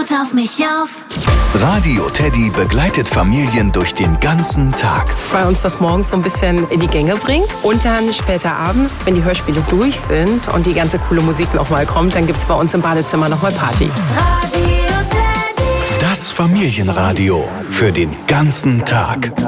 Passt auf mich auf. Radio Teddy begleitet Familien durch den ganzen Tag. Weil uns das morgens so ein bisschen in die Gänge bringt. Und dann später abends, wenn die Hörspiele durch sind und die ganze coole Musik nochmal kommt, dann gibt's bei uns im Badezimmer nochmal Party. Radio Teddy. Das Familienradio für den ganzen Tag.